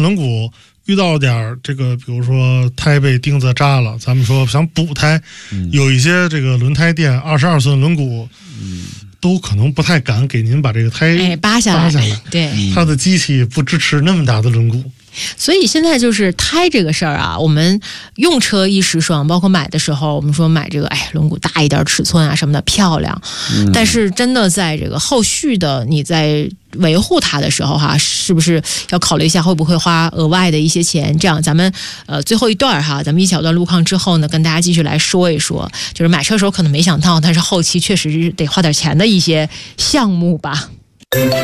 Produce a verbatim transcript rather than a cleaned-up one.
轮毂遇到点这个，比如说胎被钉子扎了，咱们说想补胎，嗯、有一些这个轮胎店二十二寸轮毂，嗯，都可能不太敢给您把这个胎哎扒下来， 扒下来， 对， 它的机器不支持那么大的轮毂。 所以现在就是胎这个事儿啊，我们用车一时爽，包括买的时候，我们说买这个，哎，轮毂大一点尺寸啊什么的漂亮，嗯、但是真的在这个后续的你在维护它的时候哈，是不是要考虑一下会不会花额外的一些钱？这样咱们呃最后一段哈，咱们一小段路况之后呢，跟大家继续来说一说，就是买车时候可能没想到，但是后期确实是得花点钱的一些项目吧。